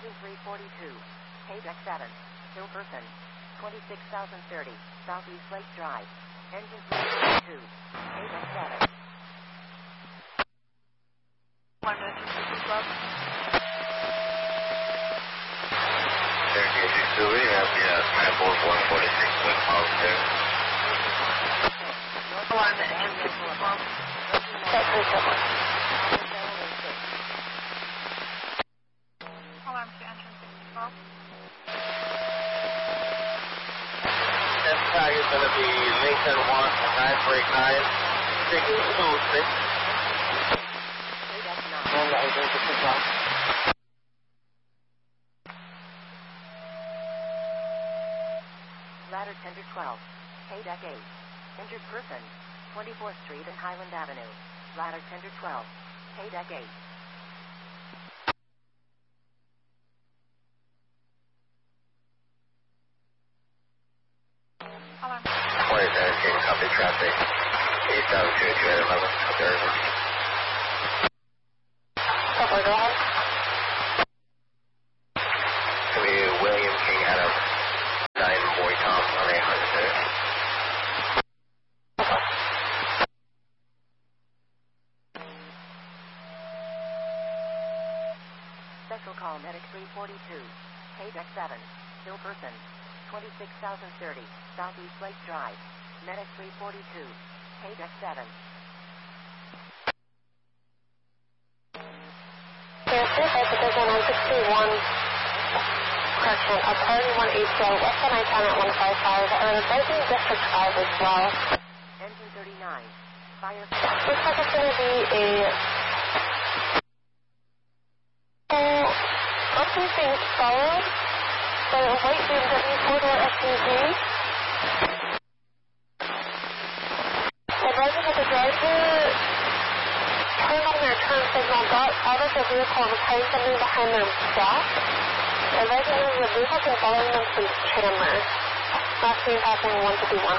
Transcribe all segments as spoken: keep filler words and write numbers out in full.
Engine three forty-two. K deck seven. Hill person. twenty-six thousand thirty. Southeast Lake Drive. Engine three forty-two. K deck seven. One minute to sixty club. Cherokee six two, we have the uh, Manifold one forty-six with miles there. Alarm to engine sixty club. That's three seven. Alarm to engine sixty club. That tag is going to be Lincoln one nine break nine six two six. And the engine sixty club. Ladder ten to twelve. K deck eight. Injured person. twenty-fourth Street and Highland Avenue. Ladder ten to twelve. K deck eight. Alarm. twenty-seven King, copy traffic. eight thousand two hundred eleven, copy over. Copy, go ahead. To be William King Adam, nine Boy Tom on eight hundred. Special call medic three forty-two. K deck seven. Hill person. twenty-six thousand thirty. Southeast Lake Drive. Medic three forty-two. K deck seven. There's two Pacification one sixty-one. Correction, a party one eighty, West one I ten at one five five, and advising District five as well. Engine thirty-nine. Fire. Looks like it's going to be a... So, something being followed by a white B M W four-door S U V. Advising that the driver turned on their turn signal, got out of the vehicle and was hiding something behind their back. Advising that the vehicle has been following them since Chandler. Last name passing one fifty-one.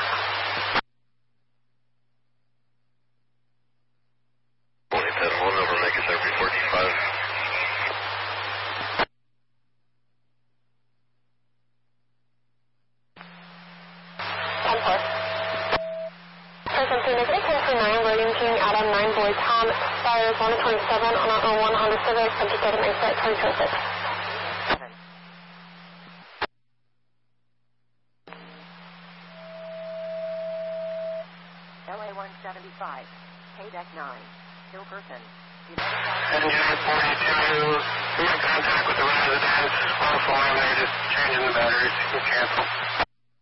twenty-seven one over, make it three forty-five. ten four. Person three negative ten for nine, William King, Adam nine, Boy Tom, fires one twenty-seven on our oh one Honda Civic, twenty-seven exit twenty-two oh six. L A one seventy-five. K deck nine. Hill person. Engine forty-two, we in contact with the residents. On the phone, they're just changing the batteries. You can cancel.